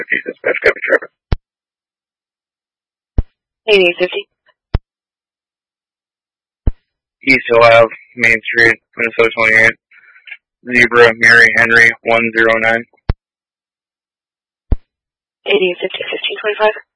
Dispatch, copy traffic. 8850. East Hill Ave, Main Street, Minnesota 28. Zebra, Mary Henry, 109. 8850, 1525.